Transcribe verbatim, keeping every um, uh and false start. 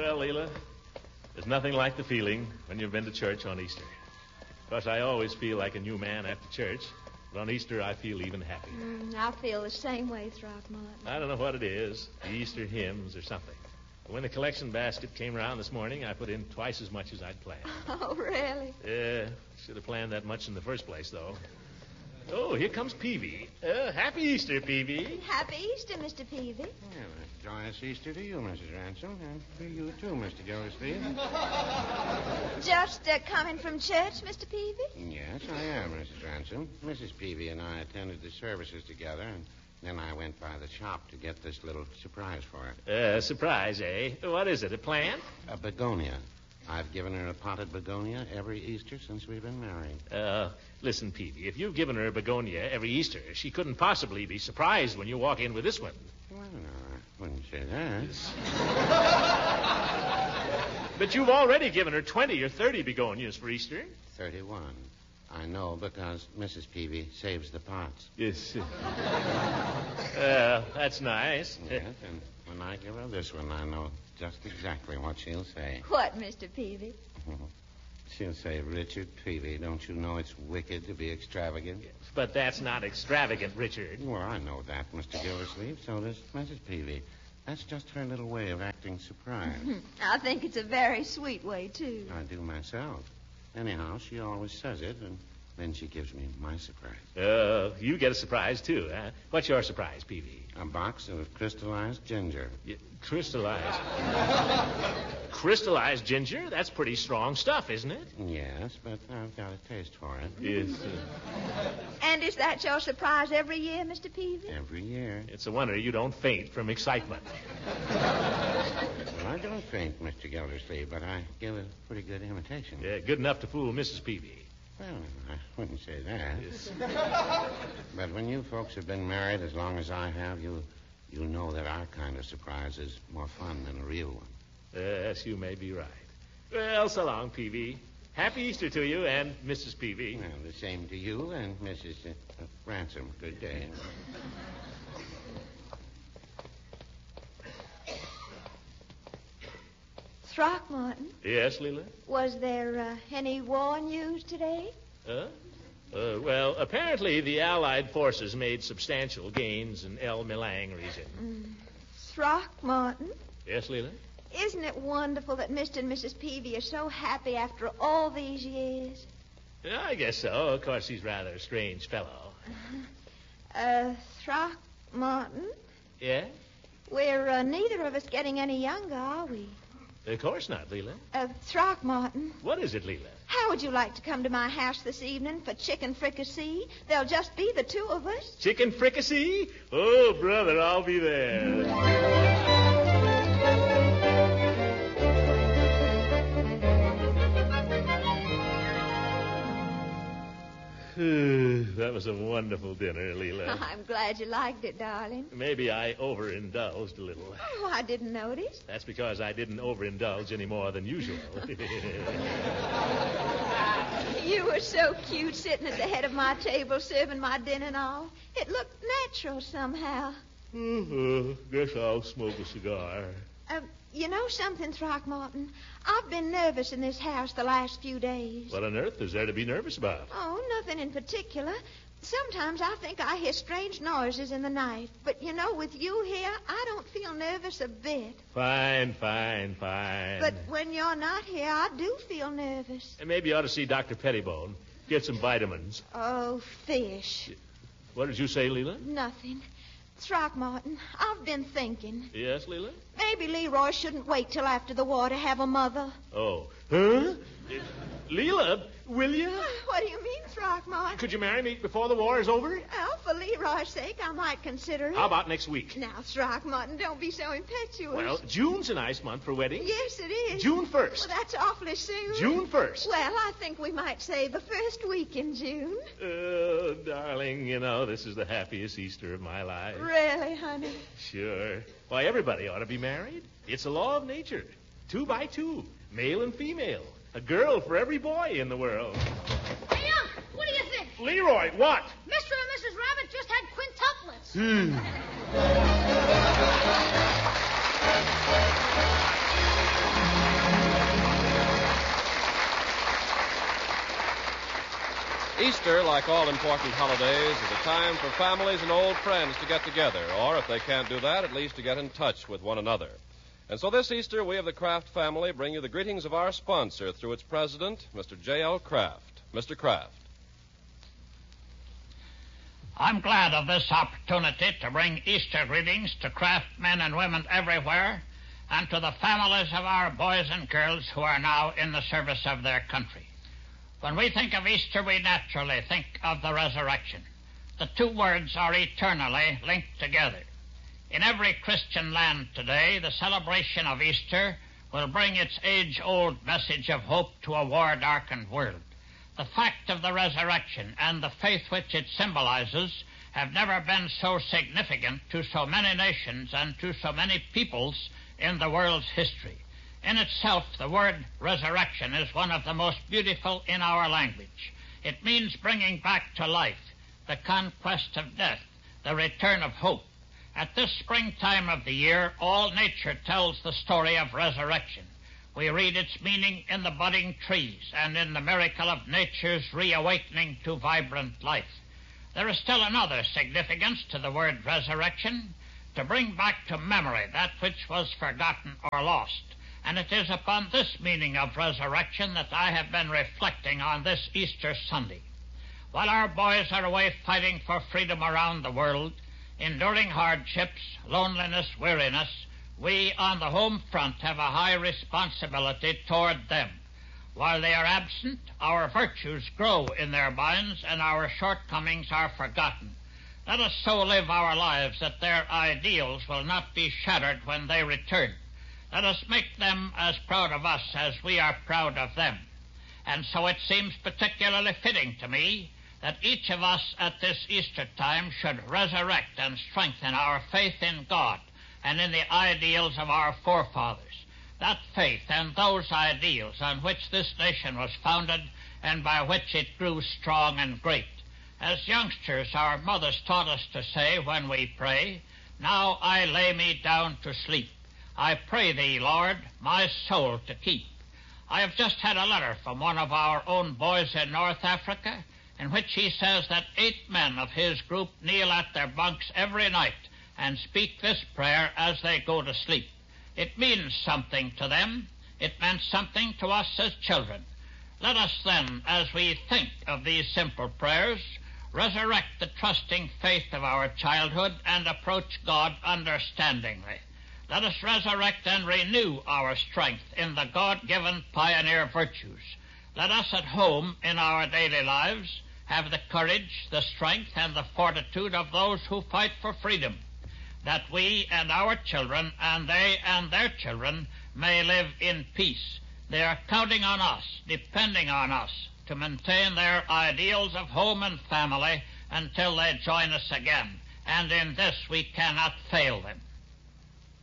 Well, Leela, there's nothing like the feeling when you've been to church on Easter. Of course, I always feel like a new man after church, but on Easter I feel even happier. Mm, I feel the same way, Throckmorton. I don't know what it is, the Easter hymns or something. When the collection basket came around this morning, I put in twice as much as I'd planned. Oh, really? Yeah, should have planned that much in the first place, though. Oh, here comes Peavy. Uh, happy Easter, Peavy. Happy Easter, Mister Peavy. Well, a joyous Easter to you, Missus Ransom, and to you, too, Mister Gildersleeve. Just uh, coming from church, Mister Peavy? Yes, I am, Missus Ransom. Missus Peavy and I attended the services together, and then I went by the shop to get this little surprise for her. Uh, surprise, eh? What is it, a plant? A begonia. I've given her a potted begonia every Easter since we've been married. Uh, listen, Peavy, if you've given her a begonia every Easter, she couldn't possibly be surprised when you walk in with this one. Well, no, I wouldn't say that. But you've already given her twenty or thirty begonias for Easter. Thirty-one. I know, because Missus Peavy saves the pots. Yes. uh, that's nice. Yes, and when I give her this one, I know just exactly what she'll say. What, Mister Peavy? She'll say, Richard Peavy, don't you know it's wicked to be extravagant? Yes, but that's not extravagant, Richard. Well, I know that, Mister Gildersleeve. So does Missus Peavy. That's just her little way of acting surprised. I think it's a very sweet way, too. I do myself. Anyhow, she always says it, and then she gives me my surprise. Uh, you get a surprise, too, huh? What's your surprise, Peavy? A box of crystallized ginger. Yeah, crystallized. Crystallized ginger? That's pretty strong stuff, isn't it? Yes, but I've got a taste for it. Yes. Uh, And is that your surprise every year, Mister Peavy? Every year. it's a wonder you don't faint from excitement. Well, I don't faint, Mister Gildersleeve, but I give a pretty good imitation. Yeah, good enough to fool Missus Peavy. Well, I wouldn't say that. Yes. But when you folks have been married as long as I have, you you know that our kind of surprise is more fun than a real one. Yes, you may be right. Well, so long, Peavy. Happy Easter to you and Missus Peavy. Well, the same to you and Missus Uh, uh, Ransom. Good day. Throckmorton, Yes, Leela? was there uh, any war news today? Huh? Uh, well, apparently the Allied forces made substantial gains in El Milang region. Mm. Throckmorton, Yes, Leela? isn't it wonderful that Mister and Missus Peavy are so happy after all these years? Yeah, I guess so. Of course, he's rather a strange fellow. Uh, Throckmorton, Yeah? we're uh, neither of us getting any younger, are we? Of course not, Leela. Uh, Throckmorton, What is it, Leela? how would you like to come to my house this evening for chicken fricassee? There'll just be the two of us. Chicken fricassee? Oh, brother, I'll be there. That was a wonderful dinner, Leela. I'm glad you liked it, darling. Maybe I overindulged a little. Oh, I didn't notice. That's because I didn't overindulge any more than usual. You were so cute sitting at the head of my table serving my dinner and all. It looked natural somehow. uh, guess I'll smoke a cigar. Uh, you know something, Throckmorton? I've been nervous in this house the last few days. What on earth is there to be nervous about? Oh, nothing in particular. Sometimes I think I hear strange noises in the night. But, you know, with you here, I don't feel nervous a bit. Fine, fine, fine. But when you're not here, I do feel nervous. And maybe you ought to see Doctor Pettibone. Get some vitamins. Oh, fish. What did you say, Leela? Nothing. Throckmorton, I've been thinking. Yes, Leela? Maybe Leroy shouldn't wait till after the war to have a mother. Oh. Huh? Uh, Leela, will you? What do you mean, Throckmorton? Could you marry me before the war is over? Well, for Leroy's sake, I might consider it. How about next week? Now, Throckmorton, don't be so impetuous. Well, June's a nice month for weddings. Yes, it is. June first. Well, that's awfully soon. June first. Well, I think we might say the first week in June. Oh, darling, you know, this is the happiest Easter of my life. Really, honey? Sure. Why, everybody ought to be married. It's a law of nature. Two by two, male and female. A girl for every boy in the world. Hey, Unc, what do you think? Leroy, what? Mister and Missus Rabbit just had quintuplets. Hmm. Easter, like all important holidays, is a time for families and old friends to get together, or if they can't do that, at least to get in touch with one another. And so this Easter, we of the Kraft family bring you the greetings of our sponsor through its president, Mister J L. Kraft. Mister Kraft. I'm glad of this opportunity to bring Easter greetings to Kraft men and women everywhere and to the families of our boys and girls who are now in the service of their country. When we think of Easter, we naturally think of the resurrection. The two words are eternally linked together. In every Christian land today, the celebration of Easter will bring its age-old message of hope to a war-darkened world. The fact of the resurrection and the faith which it symbolizes have never been so significant to so many nations and to so many peoples in the world's history. In itself, the word resurrection is one of the most beautiful in our language. It means bringing back to life, the conquest of death, the return of hope. At this springtime of the year, all nature tells the story of resurrection. We read its meaning in the budding trees and in the miracle of nature's reawakening to vibrant life. There is still another significance to the word resurrection, to bring back to memory that which was forgotten or lost. And it is upon this meaning of resurrection that I have been reflecting on this Easter Sunday. While our boys are away fighting for freedom around the world, enduring hardships, loneliness, weariness, we on the home front have a high responsibility toward them. While they are absent, our virtues grow in their minds and our shortcomings are forgotten. Let us so live our lives that their ideals will not be shattered when they return. Let us make them as proud of us as we are proud of them. And so it seems particularly fitting to me that each of us at this Easter time should resurrect and strengthen our faith in God and in the ideals of our forefathers. That faith and those ideals on which this nation was founded and by which it grew strong and great. As youngsters, our mothers taught us to say when we pray, "Now I lay me down to sleep. I pray thee, Lord, my soul to keep." I have just had a letter from one of our own boys in North Africa in which he says that eight men of his group kneel at their bunks every night and speak this prayer as they go to sleep. It means something to them. It meant something to us as children. Let us then, as we think of these simple prayers, resurrect the trusting faith of our childhood and approach God understandingly. Let us resurrect and renew our strength in the God-given pioneer virtues. Let us at home in our daily lives have the courage, the strength, and the fortitude of those who fight for freedom, that we and our children and they and their children may live in peace. They are counting on us, depending on us, to maintain their ideals of home and family until they join us again, and in this we cannot fail them.